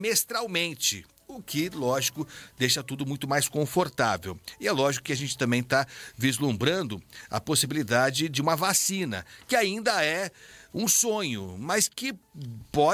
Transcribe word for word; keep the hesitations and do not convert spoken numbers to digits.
mestralmente. O que, lógico, deixa tudo muito mais confortável. E é lógico que a gente também está vislumbrando a possibilidade de uma vacina, que ainda é um sonho, mas que pode